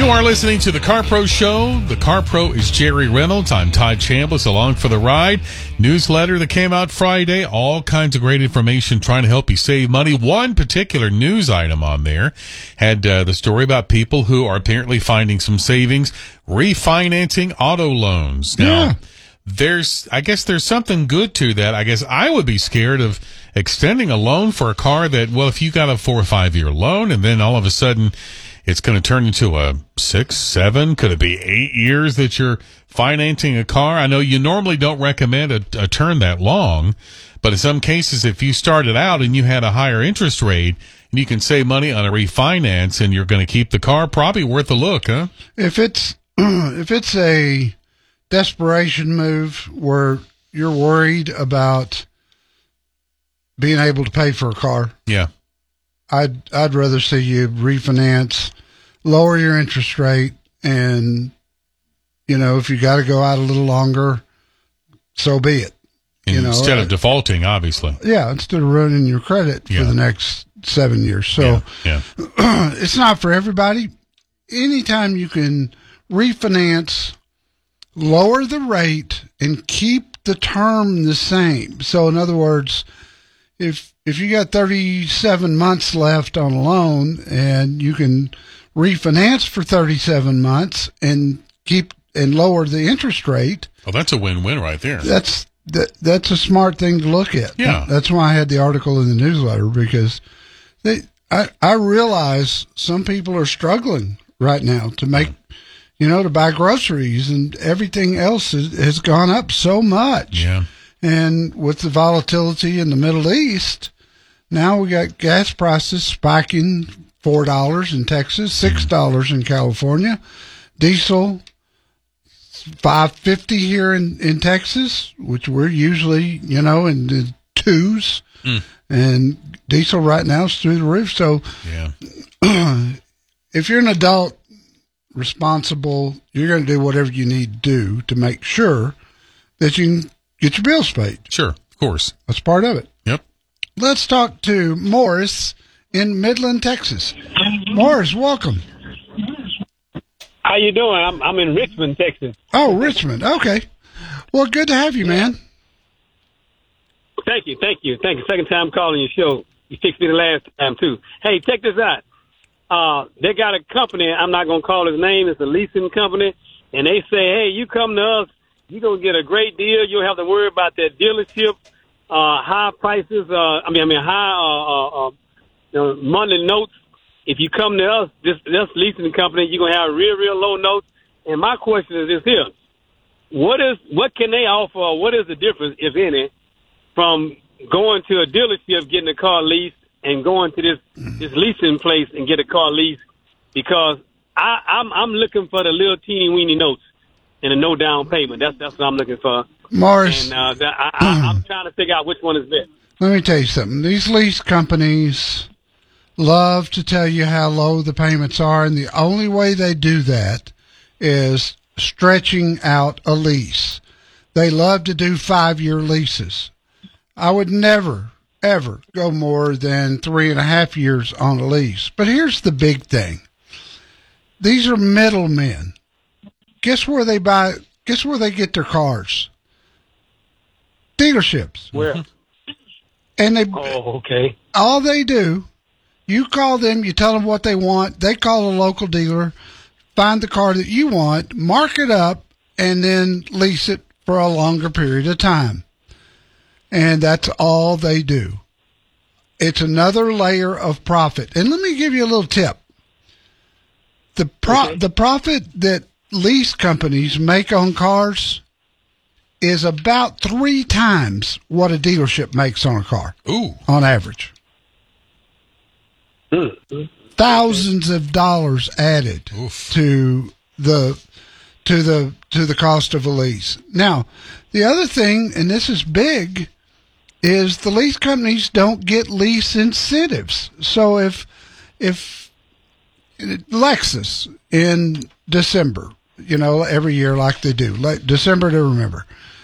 You are listening to the Car Pro Show. The Car Pro is Jerry Reynolds. I'm Todd Chambliss, along for the ride. Newsletter that came out Friday. All kinds of great information trying to help you save money. One particular news item on there had the story about people who are apparently finding some savings refinancing auto loans. Now, I guess there's something good to that. I guess I would be scared of extending a loan for a car that, well, if you got a 4 or 5 year loan and then all of a sudden it's going to turn into a 6, 7, could it be 8 years that you're financing a car? I know you normally don't recommend a term that long, but in some cases, if you started out and you had a higher interest rate and you can save money on a refinance and you're going to keep the car, probably worth a look, huh? If it's a desperation move where you're worried about being able to pay for a car, yeah, I'd rather see you refinance, lower your interest rate, and, you know, if you got to go out a little longer, so be it. Instead of defaulting, obviously. Yeah, instead of ruining your credit for the next 7 years. So it's not for everybody. Anytime you can refinance, lower the rate, and keep the term the same. So in other words, if you got 37 months left on a loan and you can refinance for 37 months and lower the interest rate. Oh, that's a win-win right there. That's a smart thing to look at. Yeah. That's why I had the article in the newsletter, because I realize some people are struggling right now to make, to buy groceries, and everything else has gone up so much. Yeah. And with the volatility in the Middle East, now we got gas prices spiking $4 in Texas, $6 in California, diesel $5.50 here in Texas, which we're usually, in the twos, and diesel right now is through the roof. So if you're an adult, responsible, you're going to do whatever you need to do to make sure that you can get your bills paid. Sure, of course. That's part of it. Yep. Let's talk to Morris in Midland, Texas. Morris, welcome. How you doing? I'm in Richmond, Texas. Oh, Richmond. Okay. Well, good to have you, man. Thank you. Second time calling your show. You fixed me the last time, too. Hey, check this out. They got a company, I'm not going to call his name, it's a leasing company, and they say, hey, you come to us, you're going to get a great deal. You don't have to worry about that dealership, high prices, high monthly notes. If you come to us, this leasing company, you're going to have real low notes. And my question is this here. What can they offer, or what is the difference, if any, from going to a dealership, getting a car leased, and going to this leasing place and get a car leased? Because I'm looking for the little teeny weeny notes and a no down payment. That's what I'm looking for. Morris, and I'm trying to figure out which one is best. Let me tell you something. These lease companies love to tell you how low the payments are, and the only way they do that is stretching out a lease. They love to do 5-year leases. I would never, ever go more than 3.5 years on a lease. But here's the big thing. These are middlemen. Guess where they get their cars? Dealerships. Where? And okay. All they do, you call them, you tell them what they want, they call a local dealer, find the car that you want, mark it up, and then lease it for a longer period of time. And that's all they do. It's another layer of profit. And let me give you a little tip. The profit that lease companies make on cars is about 3 times what a dealership makes on a car. Ooh. On average. Thousands of dollars added to the cost of a lease. Now, the other thing, and this is big, is the lease companies don't get lease incentives. So if Lexus in December, every year like they do, like December to remember,